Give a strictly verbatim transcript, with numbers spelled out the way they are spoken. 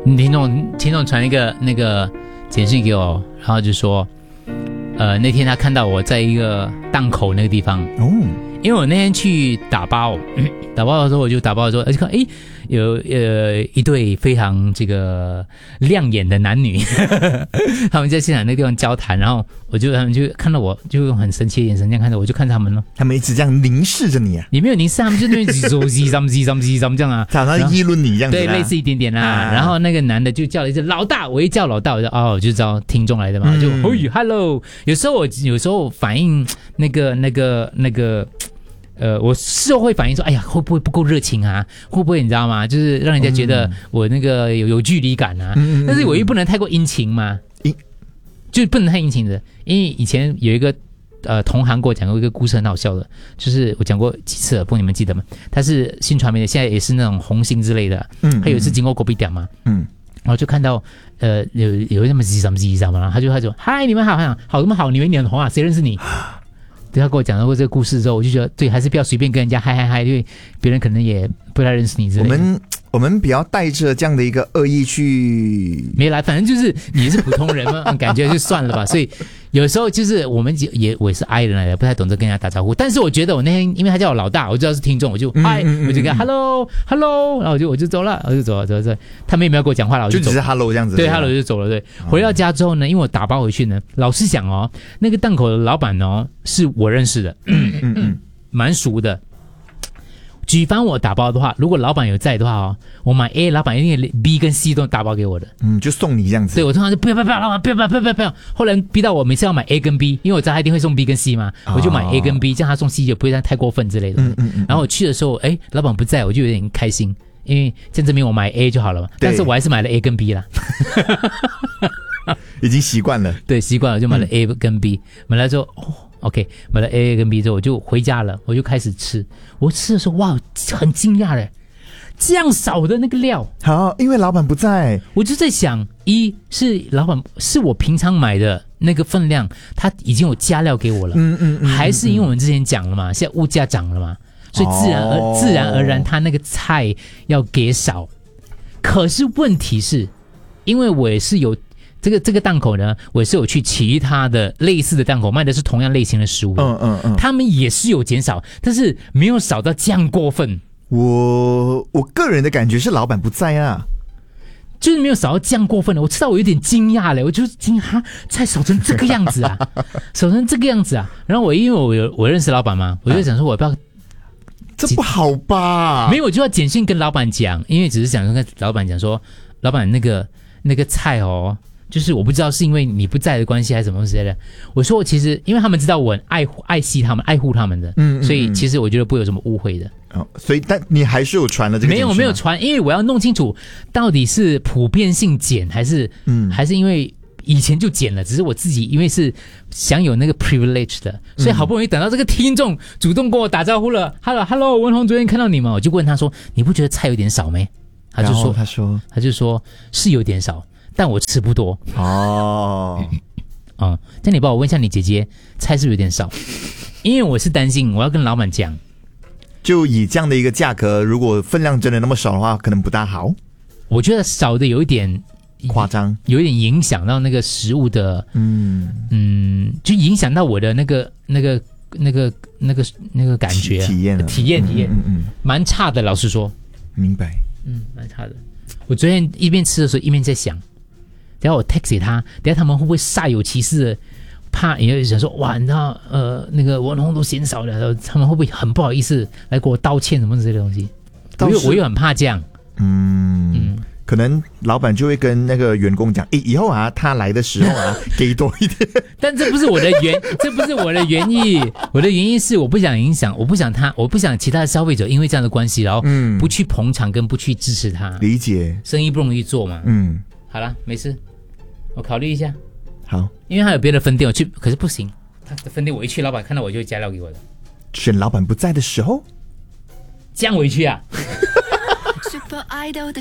听众听众传一个那个简讯给我，然后就说，呃，那天他看到我在一个档口那个地方哦，因为我那天去打包，嗯、打包的时候我就打包的时候，而且看哎有呃一对非常这个亮眼的男女，他们在现场那个地方交谈，然后我就他们就看到我，就用很生气的眼神这样看着我，就看着他们了。 他们一直这样凝视着你啊？ 也没有凝视，他们就那边叽叽叽叽叽叽叽这样啊， 好像议论你这样子、啊， 对，类似一点点啦、啊。然后那个男的就叫了一声老大，我一叫老大，我就哦，我就知道听众来的嘛，嗯、就嘿 hello。有时候我有时候反应那个那个那个。呃，我事后会反应说，哎呀，会不会不够热情啊？会不会你知道吗？就是让人家觉得我那个有有距离感啊。嗯、但是我又不能太过殷勤嘛，殷就不能太殷勤的，因为以前有一个呃同行给我讲过一个故事，很好笑的，就是我讲过几次了，不过你们记得吗？他是新传媒的，现在也是那种红星之类的。嗯，他有一次经过狗鼻点嘛，嗯，然后就看到呃有有那么叽什么叽什么，然后他就他就嗨，你们好，好，好，那么好，你们你很红啊，谁认识你？对他跟我讲过这个故事之后，我就觉得对，还是不要随便跟人家嗨嗨嗨，因为别人可能也不太认识你之类的。 我们我们不要带着这样的一个恶意去， 没来，反正就是你是普通人嘛，感觉就算了吧。所以有时候就是我们也我也是 I 人来的，不太懂得跟人家打招呼。但是我觉得我那天因为他叫我老大，我知道是听众，我就嗨、嗯，我就跟他 hello hello， 然后我就我就走了，我就走了走了走了。他们也没有跟我讲话了，我就走了， 就只是 hello 这样子。 对 ，hello 就走了。对，回到家之后呢，因为我打包回去呢，老实讲哦，那个档口的老板哦是我认识的，嗯嗯嗯，蛮熟的。举凡我打包的话，如果老板有在的话哦，我买 A， 老板一定 B 跟 C 都打包给我的， 嗯，就送你这样子。 对，我通常就不要不要不要，老板不要不要不要不要不要。后来逼到我每次要买 A 跟 B， 因为我知道他一定会送 B 跟 C 嘛，哦、我就买 A 跟 B， 这样他送 C 就不会太过分之类的。嗯嗯嗯。然后我去的时候，哎，老板不在，我就有点开心，因为这样证明我买 A 就好了嘛。但是我还是买了 A 跟 B 啦。 已经习惯了， 对，习惯了就买了 A 跟 B，、嗯、买来之后哦。OK， 买了 A 跟 B 之后，我就回家了，我就开始吃。我吃的时候，哇，很惊讶嘞，这样少的那个料。 好，因为老板不在， 我就在想，一是老板是我平常买的那个分量，他已经有加料给我了，嗯嗯, 嗯，还是因为我们之前讲了嘛，现在物价涨了嘛，所以自然而、哦、自然而然，他那个菜要给少。可是问题是，因为我也是有。这个这个档口呢，我是有去其他的类似的档口卖的是同样类型的食物的，嗯嗯嗯，他们也是有减少，但是没有少到这样过分。 我我个人的感觉是老板不在啊， 就是没有少到这样过分的。我吃到我有点惊讶了，我就惊讶哈，菜少成这个样子啊，少成这个样子啊。然后我因为我有我认识老板嘛，我就想说我不要。 这不好吧？ 没有，我就要简讯跟老板讲，因为只是想跟老板讲说，老板那个那个菜哦。就是我不知道是因为你不在的关系还是什么之类的。我说我其实因为他们知道我很爱爱惜他们、爱护他们的，嗯, 嗯, 嗯，所以其实我觉得不会有什么误会的。 哦，所以但你还是有传了这个？ 没有没有传，因为我要弄清楚到底是普遍性减还是嗯还是因为以前就减了，只是我自己因为是享有那个 privilege 的，所以好不容易等到这个听众主动跟我打招呼了 ，Hello Hello， 文宏昨天看到你们，我就问他说你不觉得菜有点少没？他就说他说他就说是有点少。但我吃不多哦，嗯，那你帮我问一下你姐姐，菜是不是有点少？因为我是担心，我要跟老板讲， 就以这样的一个价格，如果分量真的那么少的话，可能不大好。 我觉得少的有一点夸张， 有一点影响到那个食物的，嗯嗯，就影响到我的那个那个那个那个那个感觉体验体验体验，嗯嗯，蛮差的，老实说， 明白， 嗯，蛮差的。我昨天一边吃的时候，一边在想。等下我 text 给他，等下他们会不会煞有其事的怕？也想说哇，你知道呃那个文宏都嫌少了，他们会不会很不好意思来给我道歉什么之类的东西？我又我又很怕这样， 嗯嗯，可能老板就会跟那个员工讲，诶，以后啊他来的时候啊给多一点。 但这不是我的原，这不是我的原意，我的原因是我不想影响，我不想他，我不想其他的消费者因为这样的关系，然后不去捧场跟不去支持他。 理解， 生意不容易做嘛。嗯，好了，没事。我考虑一下， 好，因为他有别的分店，我去，可是不行，他的分店我一去，老板看到我就会加料给我的。 选老板不在的时候， 这样回去啊。